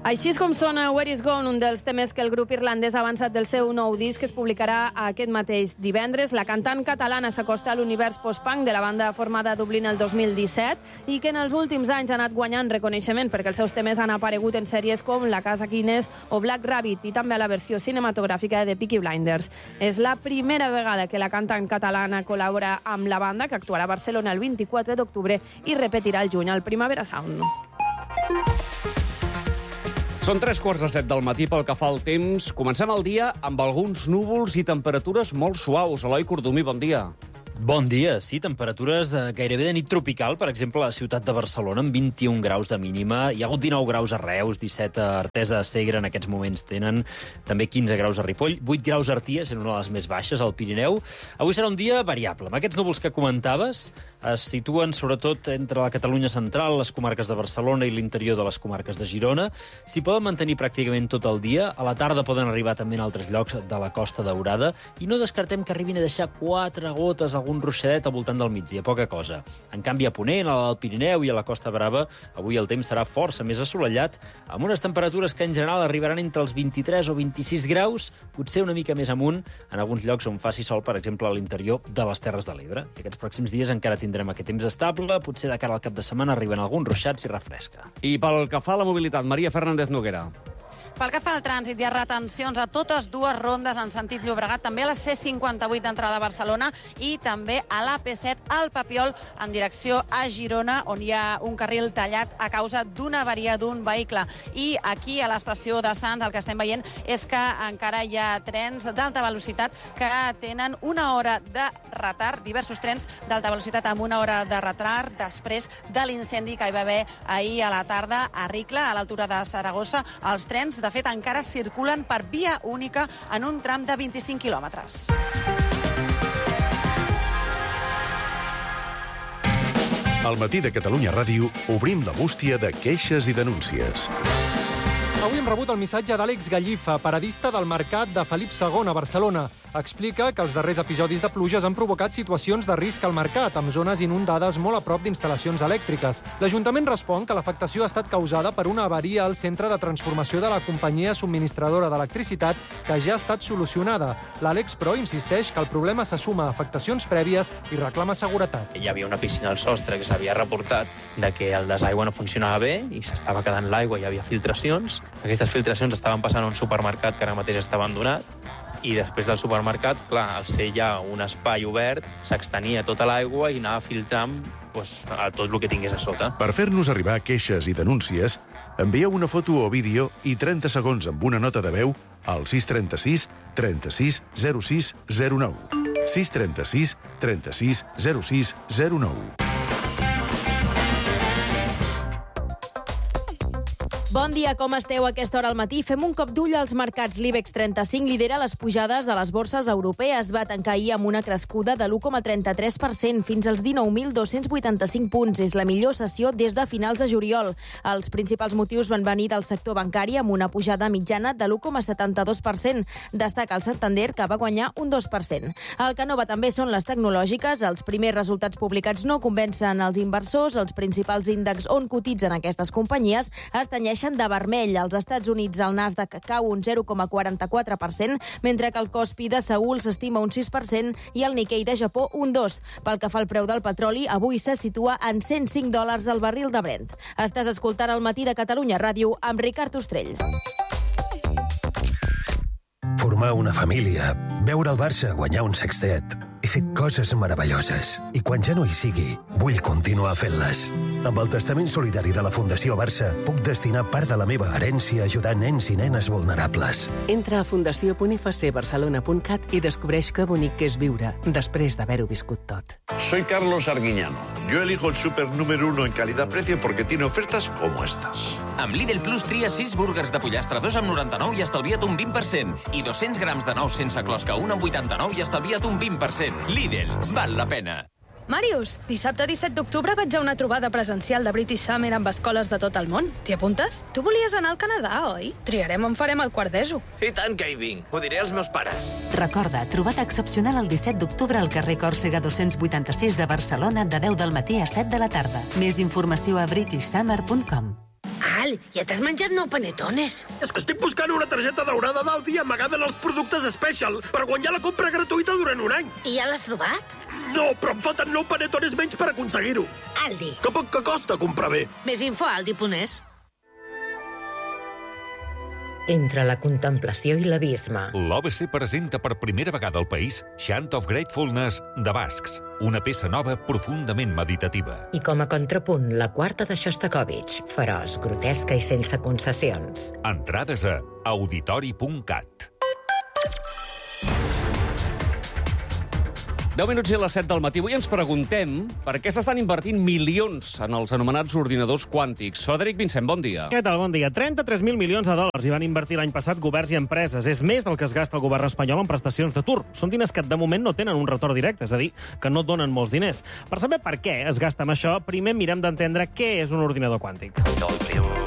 Així és com sona Where Is Gone, un dels temes que el grup irlandès ha avançat del seu nou disc, que es publicarà aquest mateix divendres. La cantant catalana s'acosta a l'univers post-punk de la banda formada a Dublín el 2017 i que en els últims anys ha anat guanyant reconeixement perquè els seus temes han aparegut en sèries com La Casa Guinness o Black Rabbit i també a la versió cinematogràfica de Peaky Blinders. És la primera vegada que la cantant catalana col·labora amb la banda, que actuarà a Barcelona el 24 d'octubre i repetirà el juny al Primavera Sound. Són 6:45 del matí pel que fa al temps. Comencem el dia amb alguns núvols i temperatures molt suaus. Eloi Cordomí, bon dia. Bon dia. Sí, temperatures gairebé de nit tropical, per exemple, a la ciutat de Barcelona, amb 21 graus de mínima. Hi ha hagut 19 graus a Reus, 17 a Artesa, a Segre, en aquests moments tenen. També 15 graus a Ripoll, 8 graus a Arties, en una de les més baixes, al Pirineu. Avui serà un dia variable. Amb aquests núvols que comentaves es situen sobretot entre la Catalunya central, les comarques de Barcelona i l'interior de les comarques de Girona. S'hi poden mantenir pràcticament tot el dia. A la tarda poden arribar també en altres llocs de la Costa Daurada. I no descartem que arribin a deixar 4 gotes, algun ruixadet al voltant del migdia, poca cosa. En canvi, a Ponent, al Pirineu i a la Costa Brava, avui el temps serà força més assolellat, amb unes temperatures que en general arribaran entre els 23 o 26 graus, potser una mica més amunt, en alguns llocs on faci sol, per exemple, a l'interior de les Terres de l'Ebre. I aquests pròxims dies encara tindrem aquest temps estable, potser de cara al cap de setmana arriben alguns ruixats i refresca. I pel que fa a la mobilitat, Maria Fernández Noguera. Pel que fa al trànsit, hi ha retencions a totes dues rondes en sentit Llobregat, també a la C58 d'entrada a Barcelona i també a l'AP7 al Papiol en direcció a Girona, on hi ha un carril tallat a causa d'una avaria d'un vehicle. I aquí, a l'estació de Sants, el que estem veient és que encara hi ha trens d'alta velocitat que tenen una hora de retard, diversos trens d'alta velocitat amb una hora de retard després de l'incendi que hi va haver ahir a la tarda a Ricla, a l'altura de Saragossa. Els trens, de fet, encara circulen per via única en un tram de 25 quilòmetres. Al matí de Catalunya Ràdio obrim la bústia de queixes i denúncies. Avui hem rebut el missatge d'Àlex Gallifa, paradista del Mercat de Felip II a Barcelona. Explica que els darrers episodis de pluges han provocat situacions de risc al mercat, amb zones inundades molt a prop d'instal·lacions elèctriques. L'Ajuntament respon que l'afectació ha estat causada per una avaria al centre de transformació de la companyia subministradora d'electricitat, que ja ha estat solucionada. L'Àlex, però, insisteix que el problema se suma a afectacions prèvies i reclama seguretat. Hi havia una piscina al sostre que s'havia reportat de que el desaigüe no funcionava bé i s'estava quedant l'aigua, hi havia filtracions. Aquestes filtracions estaven passant a un supermercat que ara mateix està abandonat i després del supermercat, clar, al ser ja un espai obert, s'extenia tota l'aigua i anava filtrant a tot el que tingués a sota. Per fer-nos arribar queixes i denúncies, envieu una foto o vídeo i 30 segons amb una nota de veu al 636 36 06 09. 636 36 06 09. Bon dia, com esteu a aquesta hora al matí? Fem un cop d'ull als mercats. L'IBEX 35 lidera les pujades de les borses europees. Va tancar ahir amb una crescuda de l'1,33% fins als 19.285 punts. És la millor sessió des de finals de juliol. Els principals motius van venir del sector bancari amb una pujada mitjana de l'1,72%. Destaca el Santander, que va guanyar un 2%. El que no va tan bé són les tecnològiques. Els primers resultats publicats no convencen els inversors. Els principals índexs on cotitzen aquestes companyies es tenyeixen de vermell. Als Estats Units el Nasdaq cau un 0,44%, mentre que el Kospi de Seül s'estima un 6% i el Nikkei de Japó un 2%. Pel que fa al preu del petroli, avui se situa en $105 al barril de Brent. Estàs escoltant el matí de Catalunya Ràdio amb Ricard Ostrell. Formar una família, veure el Barça guanyar un sextet. He fet coses meravelloses i quan ja no hi sigui, vull continuar fent-les. Amb el testament solidari de la Fundació Barça, puc destinar part de la meva herència a ajudar nens i nenes vulnerables. Entra a fundació.ifcbarcelona.cat i descobreix que bonic que és viure després d'haver-ho viscut tot. Soy Carlos Arguiñano. Yo elijo el súper número 1 en calidad-precio porque tiene ofertas como estas. Amb Lidl Plus tria 6 búrguers de pollastre 2 amb 99 i estalvia't un 20%. I 200 grams de nous sense closca 1 amb 89 i estalvia't un 20%. Lidl, val la pena. Màrius, dissabte 17 d'octubre vaig a una trobada presencial de British Summer amb escoles de tot el món. T'hi apuntes? Tu volies anar al Canadà, oi? Triarem on farem el quart d'ESO. I tant que hi vinc. Ho diré als meus pares. Recorda, trobada excepcional el 17 d'octubre al carrer Còrsega 286 de Barcelona de 10 del matí a 7 de la tarda. Més informació a britishsummer.com. Val, ja t'has menjat 9 panetones. És que estic buscant una targeta daurada d'Aldi amagada en els productes Special per guanyar la compra gratuïta durant un any. I ja l'has trobat? No, però em falten 9 panetones menys per aconseguir-ho. Aldi. Que poc que costa comprar bé. Més info a aldi.es. Entre la contemplació i l'abisme. L'OBC presenta per primera vegada al país Chant of Gratefulness de Bascs, una peça nova profundament meditativa. I com a contrapunt, la quarta de Shostakovich, feroç, grotesca i sense concessions. Entrades a auditori.cat. 10 minuts i a les 7 del matí. Avui ens preguntem per què s'estan invertint milions en els anomenats ordinadors quàntics. Frederic Vincent, bon dia. Què tal? Bon dia. 33.000 milions de dòlars hi van invertir l'any passat governs i empreses. És més del que es gasta el govern espanyol en prestacions d'atur. Són diners que de moment no tenen un retorn directe, és a dir, que no donen molts diners. Per saber per què es gasta amb això, primer mirem d'entendre què és un ordinador quàntic.